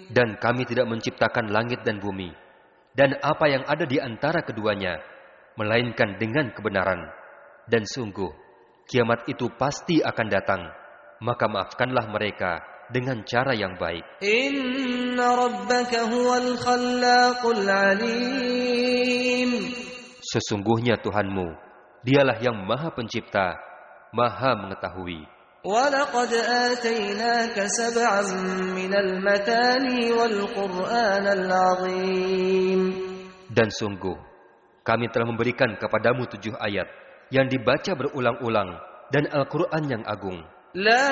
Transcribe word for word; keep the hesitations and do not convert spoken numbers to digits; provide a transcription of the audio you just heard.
Dan kami tidak menciptakan langit dan bumi, dan apa yang ada di antara keduanya, melainkan dengan kebenaran. Dan sungguh, kiamat itu pasti akan datang. Maka maafkanlah mereka dengan cara yang baik. Inna rabbaka huwal khallaqul alim. Sesungguhnya Tuhanmu, dialah yang maha pencipta, maha mengetahui. وَلَقَدْ آتَيْنَاكَ سَبْعًا مِنَ الْمَثَانِي وَالْقُرْآنَ الْعَظِيمَ. Dan sungguh, kami telah memberikan kepadamu tujuh ayat yang dibaca berulang-ulang dan Al-Quran yang agung.